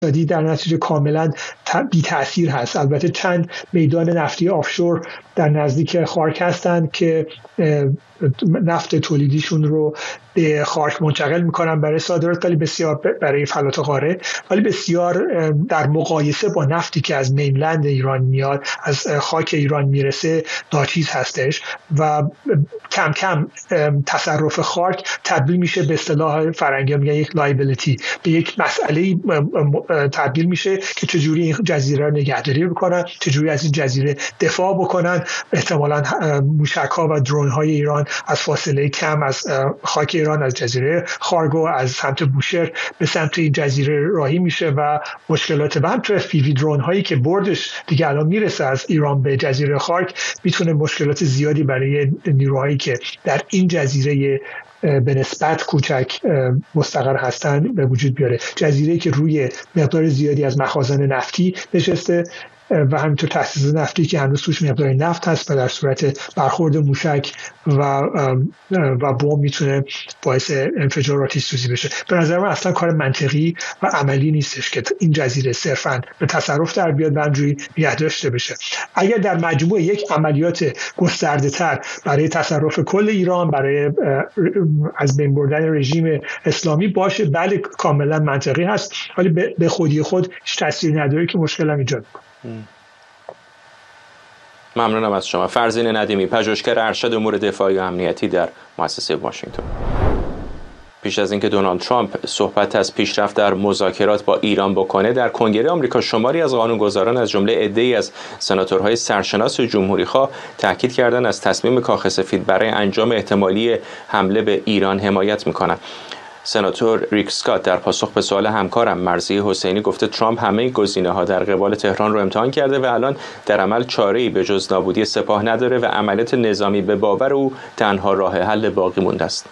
اقتصادی در نتیجه کاملا بی تأثیر هست. البته چند میدان نفتی آفشور در نزدیک خارک هستند که نفت تولیدیشون رو به خارک منتقل میکنن برای صادرات، ولی بسیار برای فلات قاره، ولی بسیار در مقایسه با نفتی که از مینلند ایران میاد، از خاک ایران میرسه، ناچیز هستش و کم کم تصرف خاک تبدیل میشه به اصطلاح فرنگی میگن یک لایبیلیتی، به یک مسئله تبدیل میشه که چجوری این جزیره رو نگهداری بکنن، چجوری از این جزیره دفاع بکنن. احتمالاً موشک‌ها و درون‌های ایران از فاصله کم از خاک ایران، از جزیره خارگو، از سمت بوشهر به سمت این جزیره راهی میشه و مشکلات و همینطور FPV درون هایی که بردش دیگه الان میرسه از ایران به جزیره خارک میتونه مشکلات زیادی برای نیروهایی که در این جزیره به نسبت کوچک مستقر هستن به وجود بیاره. جزیره‌ای که روی مقدار زیادی از مخازن نفتی نشسته و همینطور تأسیس نفتی که هنوز توش مقدار نفت هست و در صورت برخورد موشک و بمب میتونه باعث انفجار آتش سوزی بشه. به نظر من اصلا کار منطقی و عملی نیستش که این جزیره صرفاً به تصرف در بیاد و همجوری نگه داشته بشه. اگر در مجموع یک عملیات گسترده تر برای تصرف کل ایران، برای از بین بردن رژیم اسلامی باشه، بله کاملا منطقی هست، ولی به خودی خود هیچ تأثیری نداره که مشکل هم ایجاد کنه. ممنونم از شما. فرزین ندیمی، پژوهشگر ارشد امور دفاعی و امنیتی در مؤسسه واشنگتن. پیش از اینکه دونالد ترامپ صحبت از پیشرفت در مذاکرات با ایران بکنه، در کنگره آمریکا شماری از قانونگذاران از جمله عده‌ای از سناتورهای سرشناس جمهوری‌خواه تاکید کردند از تصمیم کاخ سفید برای انجام احتمالی حمله به ایران حمایت می‌کنند. سناتور ریک اسکات در پاسخ به سوال همکارم مرضیه حسینی گفته ترامپ همه گزینه‌ها در قبال تهران رو امتحان کرده و الان در عمل چاره‌ای به جز نابودی سپاه نداره و عملیات نظامی به باور او تنها راه حل باقی مونده است.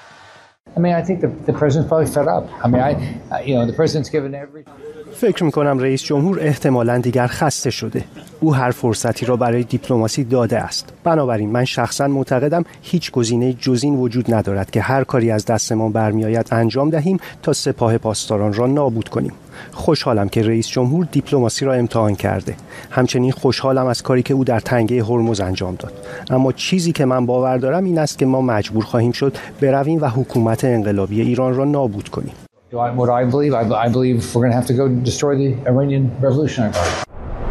فکر می‌کنم رئیس جمهور احتمالاً دیگر خسته شده. او هر فرصتی را برای دیپلماسی داده است. بنابراین من شخصاً معتقدم هیچ گزینه جز این وجود ندارد که هر کاری از دستمان برمیآید انجام دهیم تا سپاه پاسداران را نابود کنیم. خوشحالم که رئیس جمهور دیپلماسی را امتحان کرده. همچنین خوشحالم از کاری که او در تنگه هرمز انجام داد. اما چیزی که من باور دارم این است که ما مجبور خواهیم شد برویم و حکومت انقلابی ایران را نابود کنیم. What I believe we're going to have to go destroy the Iranian Revolutionary Guard.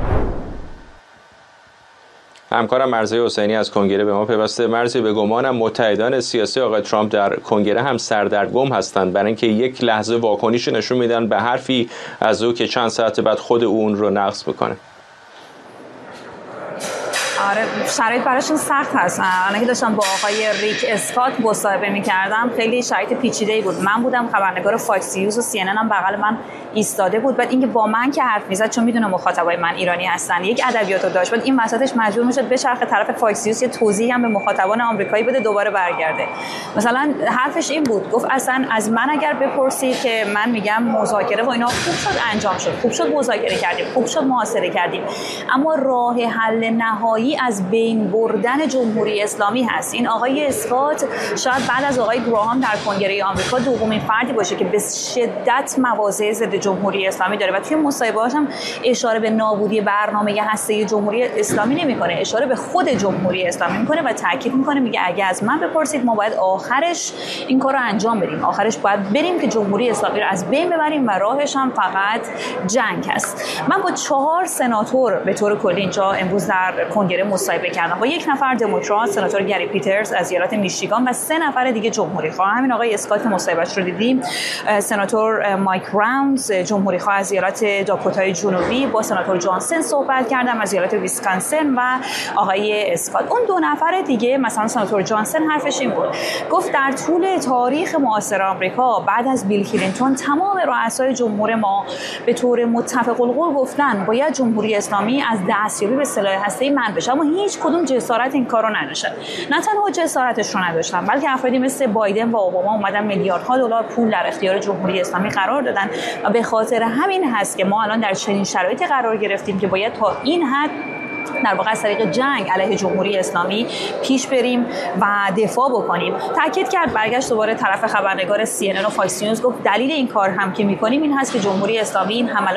همکارم مرضیه حسینی از کنگره به ما پیوسته. مرضیه، به گمانم متحدان سیاسی آقای ترامپ در کنگره هم سردرگم هستند برای اینکه یک لحظه واکنشی نشون میدن به حرفی از او که چند ساعت بعد خود او اون رو نقض میکنه. آره، شرایط براشون سخت هست. من که داشتم با آقای ریک اسکات مصاحبه می‌کردم خیلی شرایط پیچیده‌ای بود. من بودم خبرنگار فاکس نیوز و سی ان ان هم بغل من ایستاده بود. بعد اینکه با من که حرف می‌زد، چون میدونه مخاطبای من ایرانی هستن، یک ادبیاتو داشت. بعد این وسطش مجبور میشد بچرخه طرف فاکس نیوز یه توضیحی هم به مخاطبان آمریکایی بده دوباره برگرده. مثلا حرفش این بود، گفت اصلا از من اگر بپرسید که من میگم مذاکره و اینا خوب شد انجام شد، خوب شد مذاکره کردیم، خوب شد محاصره کردیم، اما راه حل نهایی از بین بردن جمهوری اسلامی هست. این آقای اسکات شاید بعد از آقای گراهام در کنگره آمریکا دومین فردی باشه که به شدت مواضع ضد جمهوری اسلامی داره و توی مصاحبه‌هاش هم اشاره به نابودی برنامه هسته جمهوری اسلامی نمی‌کنه، اشاره به خود جمهوری اسلامی می‌کنه و تاکید می‌کنه، میگه اگه از من بپرسید ما باید آخرش این کارو انجام بدیم، آخرش باید بریم که جمهوری اسلامی رو از بین ببریم و راهش هم فقط جنگ است. من با 4 سناتور به طور کلی اینجا امروز در کنگره مصاحبه کردم، با یک نفر دموکرات سناتور گری پیترز از ایالت میشیگان و 3 نفر دیگه جمهوری خواه. همین آقای اسکات که مصاحبهش رو دیدیم، سناتور مایک راونز جمهوری خواه از ایالت داکوتای جنوبی، با سناتور جانسن صحبت کردم از ایالت ویسکانسن و آقای اسکات. اون 2 نفر دیگه مثلا سناتور جانسن حرفش این بود، گفت در طول تاریخ معاصر آمریکا بعد از بیل کلینتون تمام رؤسای جمهور ما به طور متفق القول گفتن باید جمهوری اسلامی از دستیابی به سلاح هسته‌ای منع بشه، اما هیچ کدوم جسارت این کارو نداشتن. نه تنها جسارتش رو نداشتن، بلکه افرادی مثل بایدن و اوباما اومدن میلیاردها دلار پول در اختیار جمهوری اسلامی قرار دادن و به خاطر همین هست که ما الان در چنین شرایطی قرار گرفتیم که باید تا این حد در واقع از طریق جنگ علیه جمهوری اسلامی پیش بریم و دفاع بکنیم. تاکید کرد، برگشت دوباره طرف خبرنگار CNN و فاکس نیوز، گفت دلیل این کار هم که می‌کنیم این هست که جمهوری اسلامی این حملات